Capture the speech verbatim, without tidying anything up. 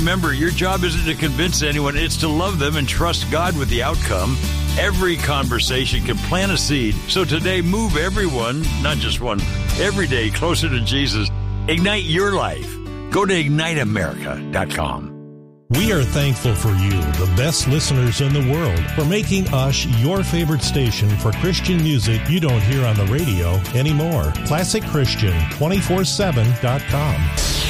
remember, your job isn't to convince anyone. It's to love them and trust God with the outcome. Every conversation can plant a seed. So today, move everyone, not just one, every day closer to Jesus. Ignite your life. Go to ignite america dot com. We are thankful for you, the best listeners in the world, for making us your favorite station for Christian music you don't hear on the radio anymore. classic christian two forty-seven dot com.